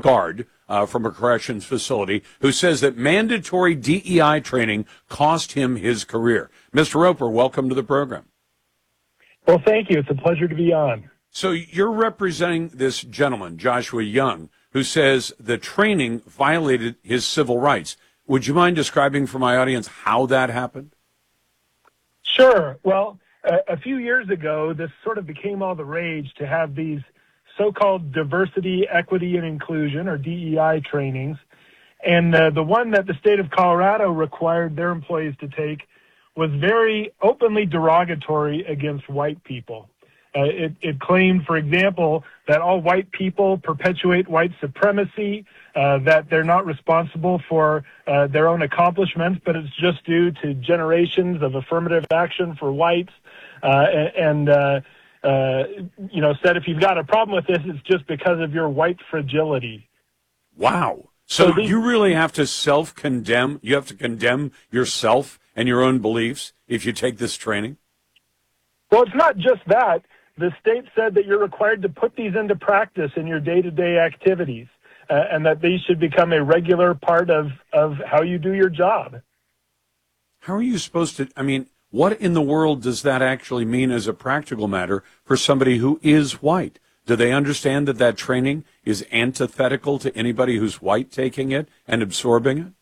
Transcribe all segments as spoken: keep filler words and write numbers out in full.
guard uh, from a corrections facility who says that mandatory D E I training cost him his career. Mister Roper, welcome to the program. Well, thank you. It's a pleasure to be on. So you're representing this gentleman, Joshua Young, who says the training violated his civil rights. Would you mind describing for my audience how that happened? Sure. Well, a, a few years ago, this sort of became all the rage to have these so-called diversity, equity, and inclusion, or D E I trainings. And uh, the one that the state of Colorado required their employees to take was very openly derogatory against white people. Uh, it, it claimed, for example, that all white people perpetuate white supremacy, uh, that they're not responsible for uh, their own accomplishments, but it's just due to generations of affirmative action for whites, uh, and, uh, uh, you know, said if you've got a problem with this, it's just because of your white fragility. Wow. So, So these- you really have to self-condemn, you have to condemn yourself and your own beliefs if you take this training? Well, it's not just that. The state said that you're required to put these into practice in your day-to-day activities, uh, and that these should become a regular part of, of how you do your job. How are you supposed to, I mean, what in the world does that actually mean as a practical matter for somebody who is white? Do they understand that that training is antithetical to anybody who's white taking it and absorbing it?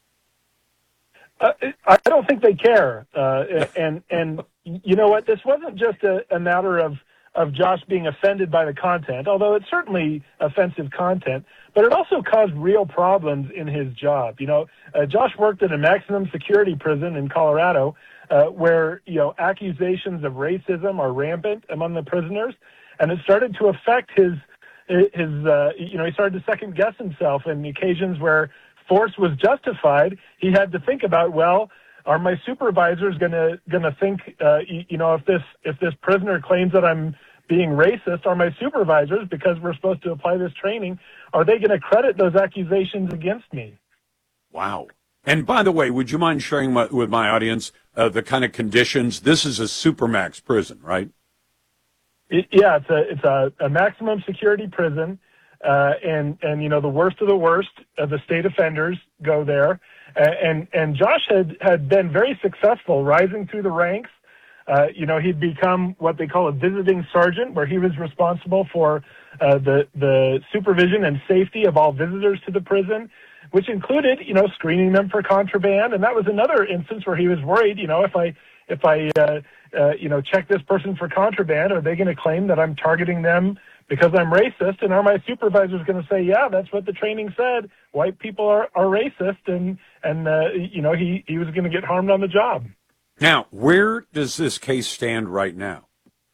Uh, I don't think they care. Uh, and, and you know what? This wasn't just a, a matter of, of Josh being offended by the content, although it's certainly offensive content, but it also caused real problems in his job. You know, uh, Josh worked in a maximum security prison in Colorado, uh, where, you know, accusations of racism are rampant among the prisoners, and it started to affect his, his, uh, you know, he started to second guess himself in occasions where force was justified. He had to think about, well, are my supervisors going to going to think, uh, you, you know, if this if this prisoner claims that I'm being racist, are my supervisors, because we're supposed to apply this training, are they going to credit those accusations against me? Wow. And by the way, would you mind sharing my, with my audience uh, the kind of conditions? This is a supermax prison, right? It, yeah, it's a it's a, a maximum security prison, uh, and and you know the worst of the worst of the state offenders go there. And and Josh had, had been very successful rising through the ranks. Uh, you know, he'd become what they call a visiting sergeant, where he was responsible for uh, the the supervision and safety of all visitors to the prison, which included, you know, screening them for contraband. And that was another instance where he was worried, you know, if I if I uh, uh, you know check this person for contraband, are they going to claim that I'm targeting them because I'm racist? And are my supervisors going to say, yeah, that's what the training said, white people are, are racist, and, and uh, you know, he, he was going to get harmed on the job. Now, where does this case stand right now?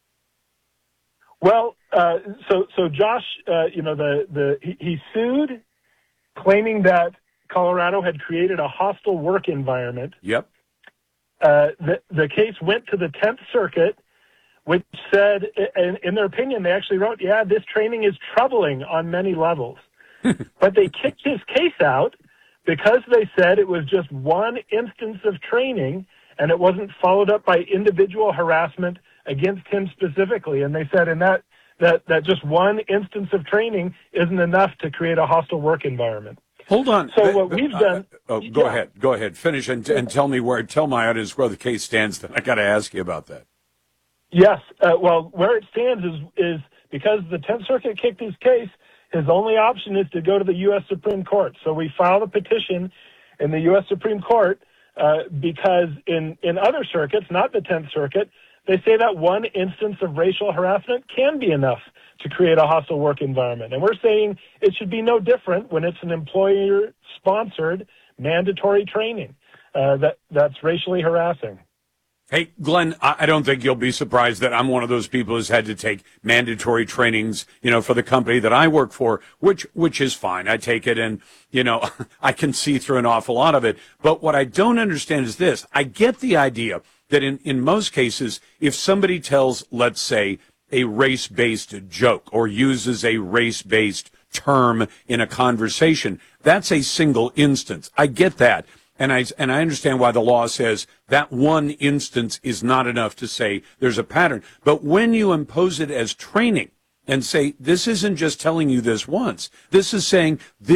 Well, uh, so so Josh, uh, you know, the, the he, he sued, claiming that Colorado had created a hostile work environment. Yep. Uh, the, the case went to the tenth Circuit, which said, in, in their opinion, they actually wrote, yeah, this training is troubling on many levels. But they kicked his case out because they said it was just one instance of training and it wasn't followed up by individual harassment against him specifically. And they said in that, that, that just one instance of training isn't enough to create a hostile work environment. Hold on. So what we've uh, done... Uh, oh, go yeah. ahead. Go ahead. Finish and, and tell me where, tell my audience where the case stands. Then I got to ask you about that. Yes. Uh, well, where it stands is, is because the tenth Circuit kicked his case, his only option is to go to the U S Supreme Court. So we filed a petition in the U S Supreme Court uh, because in, in other circuits, not the tenth Circuit, they say that one instance of racial harassment can be enough to create a hostile work environment. And we're saying it should be no different when it's an employer-sponsored mandatory training uh, that, that's racially harassing. Hey, Glenn, I don't think you'll be surprised that I'm one of those people who's had to take mandatory trainings, you know, for the company that I work for, which, which is fine. I take it and, you know, I can see through an awful lot of it. But what I don't understand is this. I get the idea that in, in most cases, if somebody tells, let's say, a race-based joke or uses a race-based term in a conversation, that's a single instance. I get that. And I, and I understand why the law says that one instance is not enough to say there's a pattern. But when you impose it as training and say, this isn't just telling you this once, this is saying this